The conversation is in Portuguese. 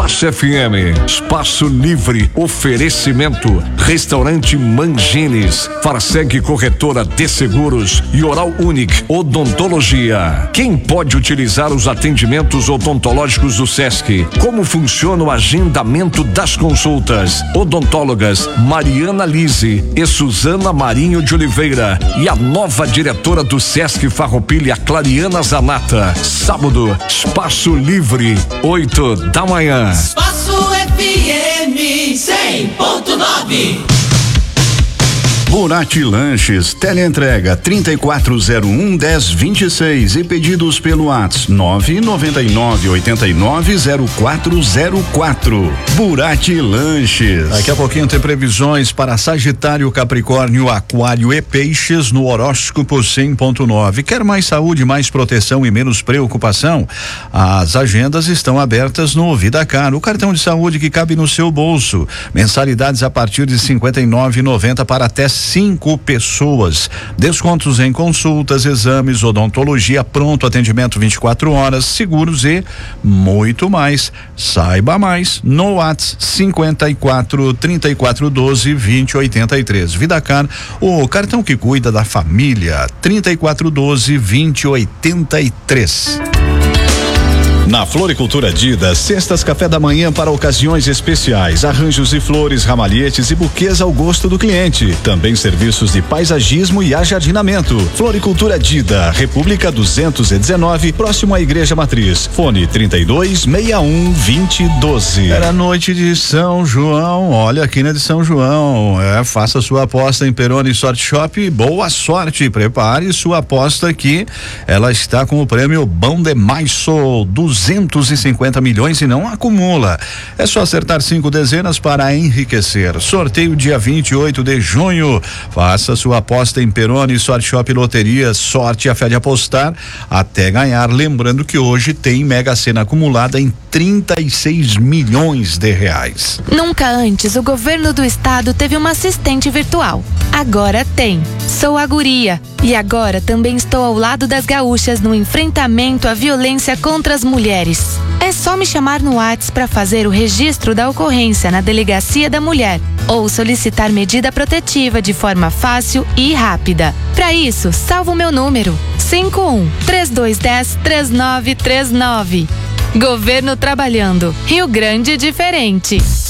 Espaço FM, Espaço Livre, oferecimento, Restaurante Mangines, Faraseg Corretora de Seguros e Oral Unique Odontologia. Quem pode utilizar os atendimentos odontológicos do Sesc? Como funciona o agendamento das consultas? Odontólogas Mariana Lise e Suzana Marinho de Oliveira e a nova diretora do Sesc Farroupilha, Clariana Zanata. Sábado, Espaço Livre, 8 da manhã. Espaço FM 100.9. Burati Lanches, teleentrega 3401-1026 e pedidos pelo WhatsApp 999-890404. Burati Lanches. Daqui a pouquinho tem previsões para Sagitário, Capricórnio, Aquário e Peixes no horóscopo 100.9. Quer mais saúde, mais proteção e menos preocupação? As agendas estão abertas no VidaCar, o cartão de saúde que cabe no seu bolso. Mensalidades a partir de R$ 59,90 para até 5 pessoas. Descontos em consultas, exames, odontologia, pronto atendimento 24 horas, seguros e muito mais. Saiba mais no WhatsApp 54 34 12 20 83. VidaCar, o cartão que cuida da família. 34 12 20 83. Na Floricultura Dida, cestas café da manhã para ocasiões especiais, arranjos e flores, ramalhetes e buquês ao gosto do cliente. Também serviços de paisagismo e ajardinamento. Floricultura Dida, República 219, próximo à Igreja Matriz. Fone 3261-2012. Era noite de São João, olha aqui na de São João, faça sua aposta em Peroni Sorte Shop, boa sorte, prepare sua aposta que ela está com o prêmio Bom Demais Sol, 250 milhões e não acumula. É só acertar 5 dezenas para enriquecer. Sorteio dia 28 de junho. Faça sua aposta em Peroni Sorte Shop Loteria. Sorte a fé de apostar até ganhar. Lembrando que hoje tem Mega Sena acumulada em 36 milhões de reais. Nunca antes o governo do estado teve uma assistente virtual. Agora tem. Sou a guria. E agora também estou ao lado das gaúchas no enfrentamento à violência contra as mulheres. É só me chamar no WhatsApp para fazer o registro da ocorrência na Delegacia da Mulher ou solicitar medida protetiva de forma fácil e rápida. Para isso, salva o meu número: 51-3210-3939. Governo trabalhando. Rio Grande diferente.